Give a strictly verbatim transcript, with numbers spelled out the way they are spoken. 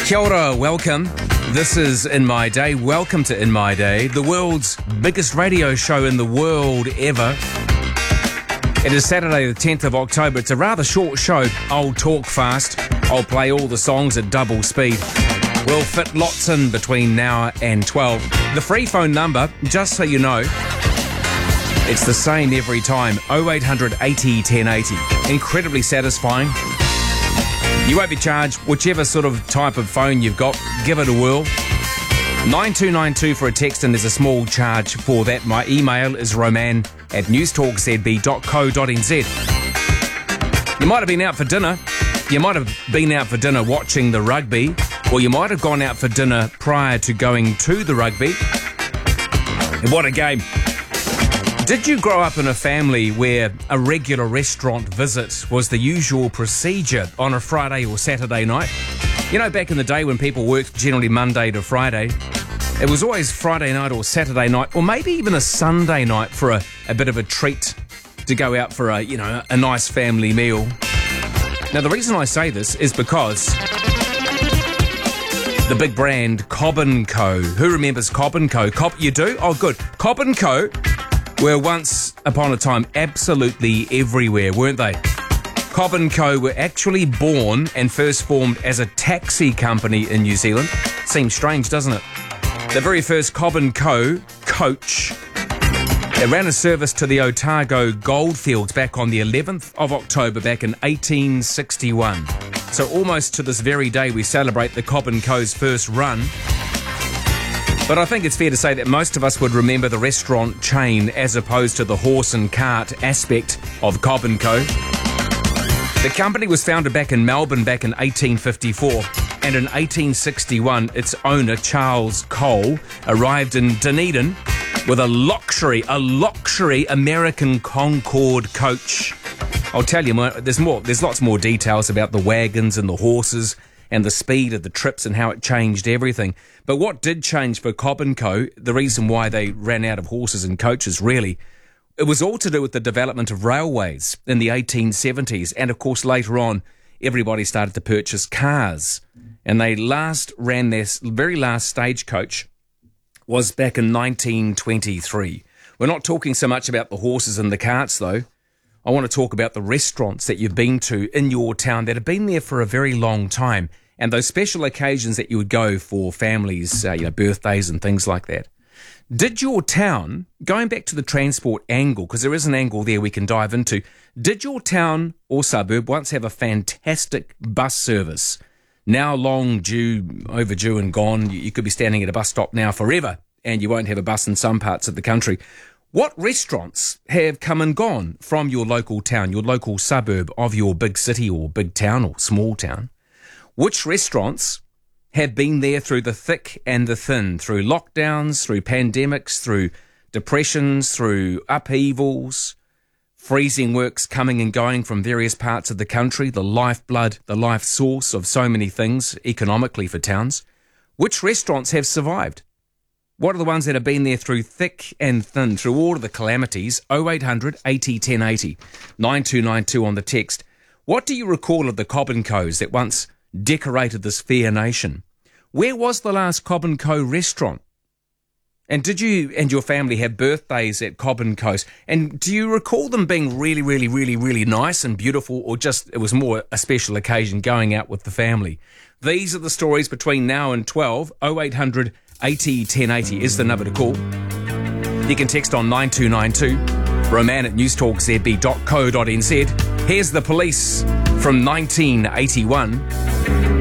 Kia ora, welcome. This is In My Day. Welcome to In My Day, the world's biggest radio show in the world ever. It is Saturday the tenth of October. It's a rather short show. I'll talk fast. I'll play all the songs at double speed. We'll fit lots in between now and twelve. The free phone number, just so you know, it's the same every time. oh eight hundred eighty ten eighty. Incredibly satisfying. You won't be charged whichever sort of type of phone you've got. Give it a whirl. nine two nine two for a text, and there's a small charge for that. My email is roman at newstalkzb dot co dot nz. You might have been out for dinner. You might have been out for dinner watching the rugby, or you might have gone out for dinner prior to going to the rugby. And what a game. Did you grow up in a family where a regular restaurant visit was the usual procedure on a Friday or Saturday night? You know, back in the day when people worked generally Monday to Friday, it was always Friday night or Saturday night, or maybe even a Sunday night for a, a bit of a treat to go out for a, you know, a nice family meal. Now, the reason I say this is because the big brand Cobb and Co. Who remembers Cobb and Co? Cobb, you do? Oh, good. Cobb and Co. were once upon a time absolutely everywhere, weren't they? Cobb and Co. were actually born and first formed as a taxi company in New Zealand. Seems strange, doesn't it? The very first Cobb and Co. coach, it ran a service to the Otago Goldfields back on the eleventh of October back in eighteen sixty-one. So almost to this very day we celebrate the Cobb and Co.'s first run. But I think it's fair to say that most of us would remember the restaurant chain as opposed to the horse and cart aspect of Cobb and Co. The company was founded back in Melbourne back in eighteen fifty-four, and in eighteen sixty-one its owner Charles Cole arrived in Dunedin with a luxury, a luxury American Concorde coach. I'll tell you more, there's more, there's lots more details about the wagons and the horses and the speed of the trips and how it changed everything. But what did change for Cobb and Co., the reason why they ran out of horses and coaches, really, it was all to do with the development of railways in the eighteen seventies. And, of course, later on, everybody started to purchase cars. And they last ran their very last stagecoach was back in nineteen twenty-three. We're not talking so much about the horses and the carts, though. I want to talk about the restaurants that you've been to in your town that have been there for a very long time, and those special occasions that you would go for families, uh, you know, birthdays and things like that. Did your town, going back to the transport angle, because there is an angle there we can dive into, did your town or suburb once have a fantastic bus service? Now long due, overdue and gone. You, you could be standing at a bus stop now forever, and you won't have a bus in some parts of the country. What restaurants have come and gone from your local town, your local suburb of your big city or big town or small town? Which restaurants have been there through the thick and the thin, through lockdowns, through pandemics, through depressions, through upheavals, freezing works coming and going from various parts of the country, the lifeblood, the life source of so many things economically for towns? Which restaurants have survived? What are the ones that have been there through thick and thin, through all of the calamities? oh eight hundred eighty ten eighty, nine two nine two on the text. What do you recall of the Cobb and Co.'s that once decorated this fair nation? Where was the last Cobb and Co. restaurant? And did you and your family have birthdays at Cobb and Co.'s? And do you recall them being really, really, really, really nice and beautiful, or just it was more a special occasion going out with the family? These are the stories between now and twelve. oh eight hundred eighty ten eighty is the number to call. You can text on nine two nine two, roman at newstalkzb dot co dot nz. Here's The Police from nineteen eighty-one.